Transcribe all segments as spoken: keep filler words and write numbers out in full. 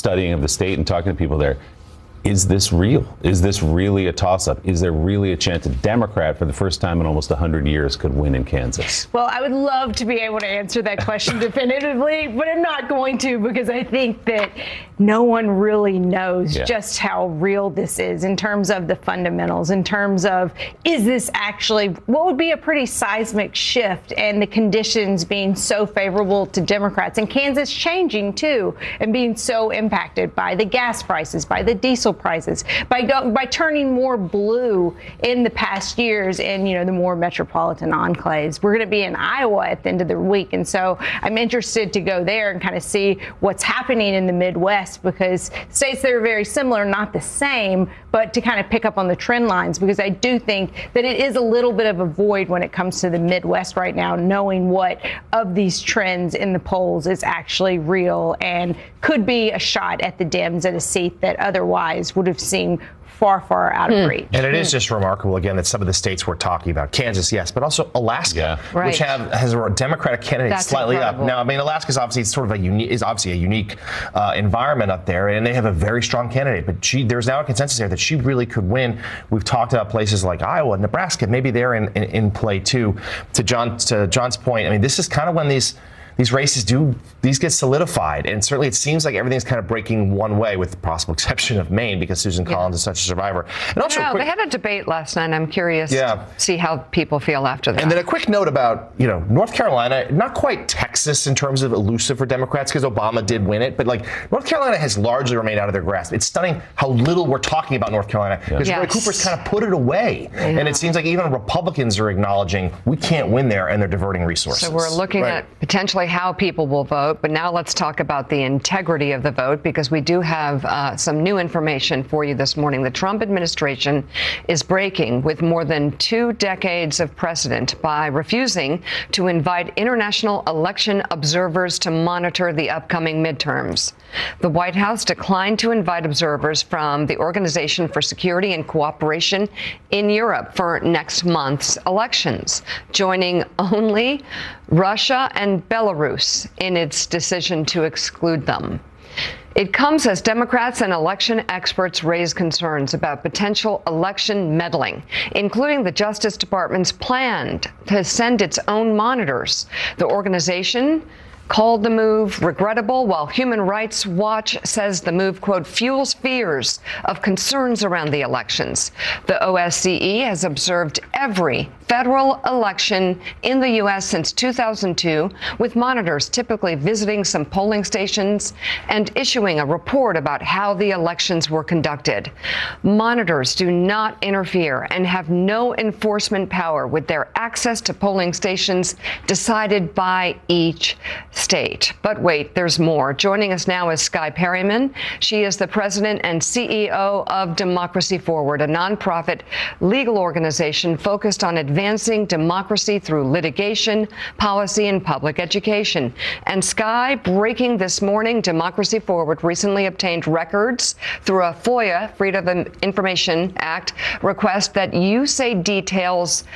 studying of the state and talking to people there. Is this real? Is this really a toss-up? Is there really a chance a Democrat, for the first time in almost one hundred years, could win in Kansas? Well, I would love to be able to answer that question definitively, but I'm not going to, because I think that no one really knows yeah. just how real this is in terms of the fundamentals, in terms of, is this actually what would be a pretty seismic shift, and the conditions being so favorable to Democrats, and Kansas changing too, and being so impacted by the gas prices, by the diesel prices, by go, by turning more blue in the past years in, you know, the more metropolitan enclaves. We're going to be in Iowa at the end of the week, and so I'm interested to go there and kind of see what's happening in the Midwest, because states that are very similar, not the same, but to kind of pick up on the trend lines, because I do think that it is a little bit of a void when it comes to the Midwest right now, knowing what of these trends in the polls is actually real and could be a shot at the Dems at a seat that otherwise would have seemed far, far out of reach. And it is just remarkable, again, that some of the states we're talking about, Kansas, yes, but also Alaska, yeah. right. which have has a Democratic candidate That's slightly incredible. up. Now, I mean, Alaska is obviously sort of a unique, is obviously a unique uh, environment up there, and they have a very strong candidate. But she, there's now a consensus there that she really could win. We've talked about places like Iowa, Nebraska, maybe they're in, in, in play too. To John, to John's point, I mean, this is kind of when these. These races do, these get solidified. And certainly it seems like everything's kind of breaking one way, with the possible exception of Maine, because Susan yeah. Collins is such a survivor. And also, yeah, quick, they had a debate last night. I'm curious yeah. to see how people feel after that. And then a quick note about, you know, North Carolina, not quite Texas in terms of elusive for Democrats, because Obama did win it. But like, North Carolina has largely remained out of their grasp. It's stunning how little we're talking about North Carolina, because yes. Roy Cooper's kind of put it away. And it seems like even Republicans are acknowledging we can't win there, and they're diverting resources. So we're looking right. at potentially how people will vote. But now let's talk about the integrity of the vote, because we do have uh, some new information for you this morning. The Trump administration is breaking with more than two decades of precedent by refusing to invite international election observers to monitor the upcoming midterms. The White House declined to invite observers from the Organization for Security and Cooperation in Europe for next month's elections, joining only Russia and Belarus in its decision to exclude them. It comes as Democrats and election experts raise concerns about potential election meddling, including the Justice Department's plan to send its own monitors. The organization called the move regrettable, while Human Rights Watch says the move, quote, fuels fears of concerns around the elections. The O S C E has observed every federal election in the U S since two thousand two, with monitors typically visiting some polling stations and issuing a report about how the elections were conducted. Monitors do not interfere and have no enforcement power, with their access to polling stations decided by each state. But wait, there's more. Joining us now is Skye Perryman. She is the president and C E O of Democracy Forward, a nonprofit legal organization focused on advancing democracy through litigation, policy, and public education. And Skye, breaking this morning, Democracy Forward recently obtained records through a FOIA, Freedom of Information Act, request that you say details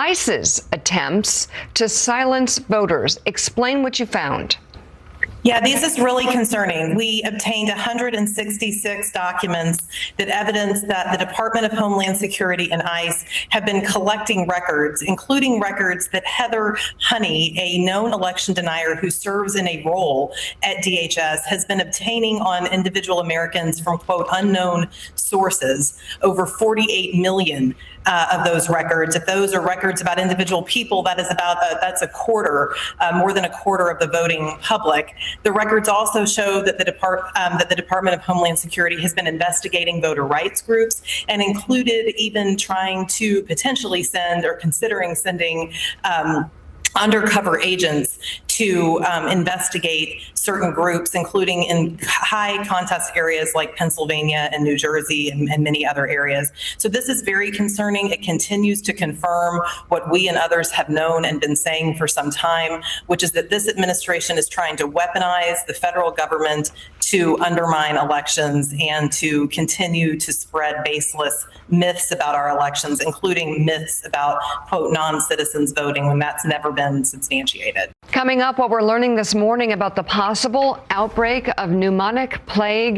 ICE's attempts to silence voters. Explain what you found. Yeah, this is really concerning. We obtained one hundred sixty-six documents that evidence that the Department of Homeland Security and ICE have been collecting records, including records that Heather Honey, a known election denier who serves in a role at D H S, has been obtaining on individual Americans from, quote, unknown sources, over forty-eight million Uh, of those records. If those are records about individual people, that is about a, that's a quarter, uh, more than a quarter of the voting public. The records also show that the Depart um, that the Department of Homeland Security has been investigating voter rights groups, and included even trying to potentially send or considering sending um, undercover agents to um, investigate certain groups, including in high contest areas like Pennsylvania and New Jersey and, and many other areas. So this is very concerning. It continues to confirm what we and others have known and been saying for some time, which is that this administration is trying to weaponize the federal government to undermine elections and to continue to spread baseless myths about our elections, including myths about, quote, non-citizens voting, when that's never been substantiated. Coming up, what we're learning this morning about the possible outbreak of pneumonic plague